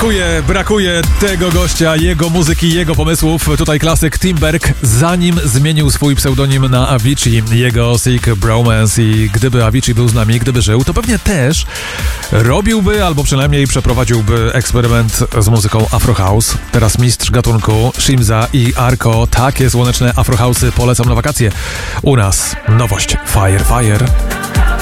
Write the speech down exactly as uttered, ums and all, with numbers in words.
brakuje, brakuje tego gościa, jego muzyki, jego pomysłów. Tutaj klasyk Timberg, zanim zmienił swój pseudonim na Avicii, jego Sick Bromance, i gdyby Avicii był z nami, gdyby żył, to pewnie też robiłby, albo przynajmniej przeprowadziłby eksperyment z muzyką Afro House. Teraz mistrz gatunku Shimza i Arco. Takie słoneczne Afro House'y polecam na wakacje. U nas nowość Fire Fire.